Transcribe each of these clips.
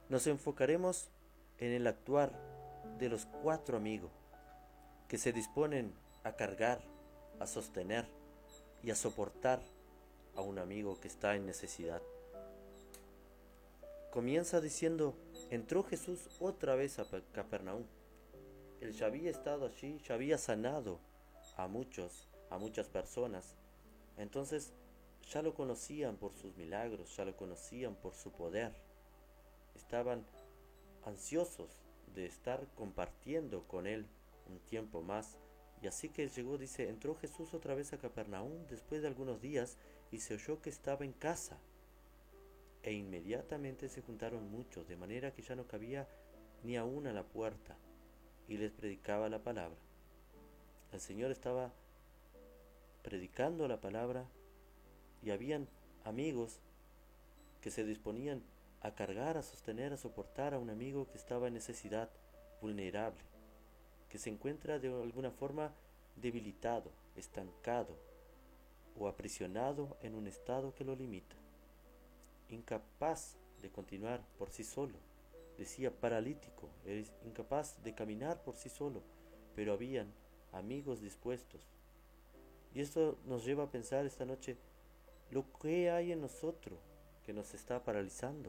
Nos enfocaremos en el actuar de los cuatro amigos que se disponen a cargar, a sostener y a soportar a un amigo que está en necesidad. Comienza diciendo, entró Jesús otra vez a Capernaum. Él ya había estado allí, ya había sanado a muchas personas. Entonces ya lo conocían por sus milagros, ya lo conocían por su poder. Estaban ansiosos de estar compartiendo con él un tiempo más. Y así que llegó, dice, entró Jesús otra vez a Capernaum después de algunos días y se oyó que estaba en casa. E inmediatamente se juntaron muchos, de manera que ya no cabía ni aún a la puerta, y les predicaba la palabra. El Señor estaba predicando la palabra y habían amigos que se disponían a cargar, a sostener, a soportar a un amigo que estaba en necesidad, vulnerable, que se encuentra de alguna forma debilitado, estancado o aprisionado en un estado que lo limita, incapaz de continuar por sí solo. Decía paralítico, es incapaz de caminar por sí solo, pero habían amigos dispuestos. Y esto nos lleva a pensar esta noche lo que hay en nosotros que nos está paralizando.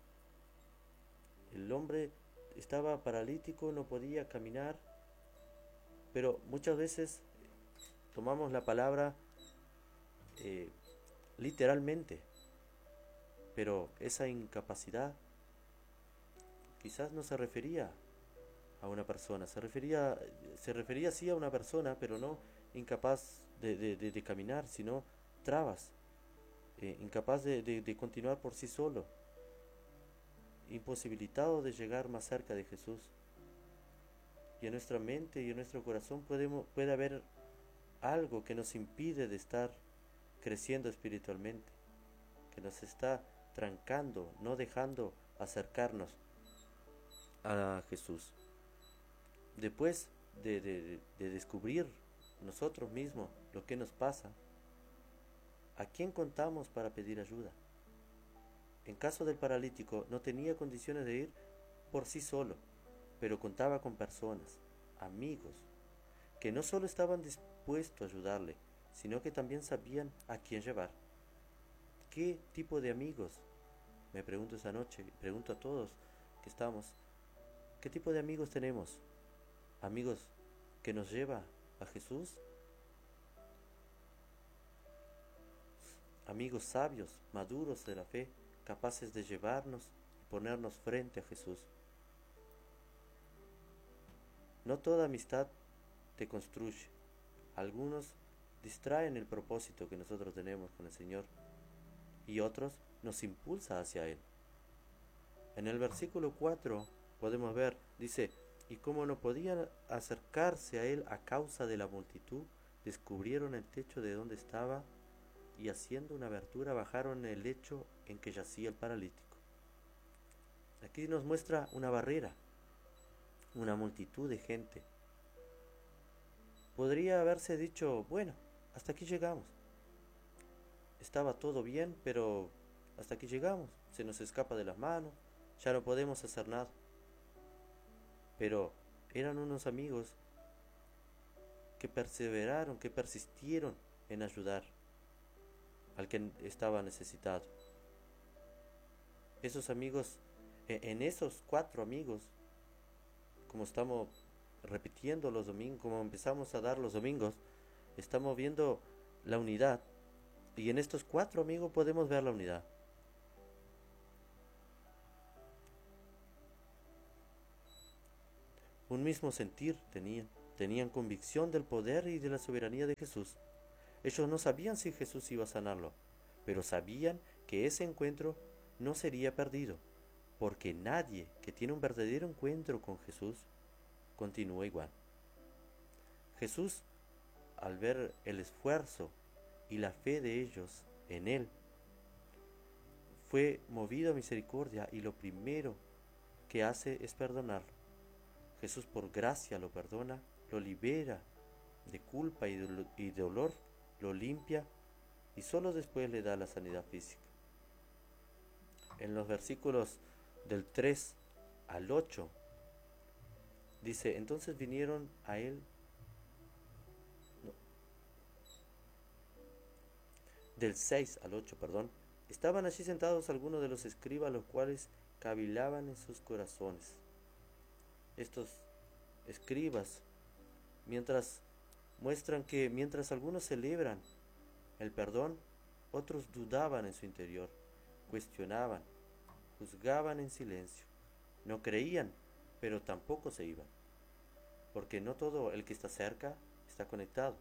El hombre estaba paralítico, no podía caminar, pero muchas veces tomamos la palabra eh, literalmente, pero esa incapacidad quizás no se refería a una persona, se refería sí a una persona, pero no incapaz de caminar, sino trabas, incapaz de continuar por sí solo, imposibilitado de llegar más cerca de Jesús. Y en nuestra mente y en nuestro corazón puede haber algo que nos impide de estar creciendo espiritualmente, que nos está trancando, no dejando acercarnos a Jesús. Después de descubrir nosotros mismos lo que nos pasa, ¿a quién contamos para pedir ayuda? En caso del paralítico, no tenía condiciones de ir por sí solo, pero contaba con personas, amigos, que no solo estaban dispuestos a ayudarle, sino que también sabían a quién llevar. ¿Qué tipo de amigos? Me pregunto esa noche, pregunto a todos que estamos, ¿qué tipo de amigos tenemos? ¿Amigos que nos lleva a Jesús? Amigos sabios, maduros de la fe, capaces de llevarnos y ponernos frente a Jesús. No toda amistad te construye. Algunos distraen el propósito que nosotros tenemos con el Señor y otros nos impulsa hacia Él. En el versículo 4 podemos ver, dice, y como no podían acercarse a Él a causa de la multitud, descubrieron el techo de donde estaba y haciendo una abertura bajaron el lecho en que yacía el paralítico. Aquí nos muestra una barrera, una multitud de gente. Podría haberse dicho, bueno, hasta aquí llegamos. Estaba todo bien, pero hasta aquí llegamos. Se nos escapa de las manos, ya no podemos hacer nada. Pero eran unos amigos que perseveraron, que persistieron en ayudar al que estaba necesitado. Esos amigos, en esos cuatro amigos, como estamos repitiendo los domingos, como empezamos a dar los domingos, estamos viendo la unidad. Y en estos cuatro amigos podemos ver la unidad. Un mismo sentir tenían convicción del poder y de la soberanía de Jesús. Ellos no sabían si Jesús iba a sanarlo, pero sabían que ese encuentro no sería perdido, porque nadie que tiene un verdadero encuentro con Jesús continúa igual. Jesús, al ver el esfuerzo y la fe de ellos en Él, fue movido a misericordia y lo primero que hace es perdonarlo. Jesús por gracia lo perdona, lo libera de culpa y dolor, lo limpia y solo después le da la sanidad física. En los versículos del 3 al 8, dice, entonces vinieron a él, no, del 6 al 8, perdón, estaban allí sentados algunos de los escribas, los cuales cavilaban en sus corazones. Estos escribas, mientras muestran que mientras algunos celebran el perdón, otros dudaban en su interior, cuestionaban, juzgaban en silencio, no creían, pero tampoco se iban, porque no todo el que está cerca está conectado.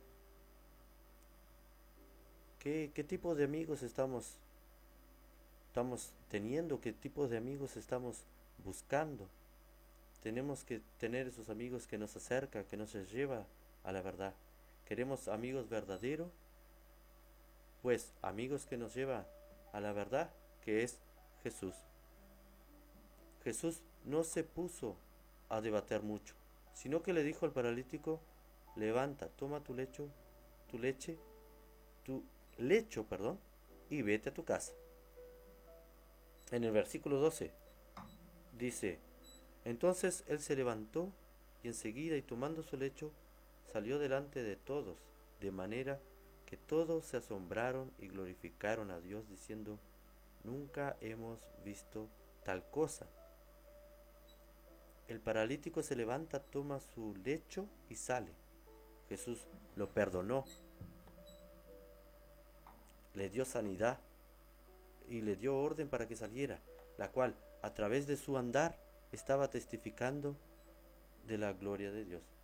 ¿Qué tipo de amigos estamos teniendo? ¿Qué tipo de amigos estamos buscando? Tenemos que tener esos amigos que nos acercan, que nos lleva a la verdad. ¿Queremos amigos verdaderos? Pues amigos que nos lleva a la verdad, que es Jesús. Jesús no se puso a debatir mucho, sino que le dijo al paralítico, levanta, toma tu leche, tu lecho, perdón, y vete a tu casa. En el versículo 12 dice, entonces él se levantó y enseguida y tomando su lecho salió delante de todos, de manera que todos se asombraron y glorificaron a Dios diciendo, nunca hemos visto tal cosa. El paralítico se levanta, toma su lecho y sale. Jesús lo perdonó, le dio sanidad y le dio orden para que saliera, la cual a través de su andar estaba testificando de la gloria de Dios.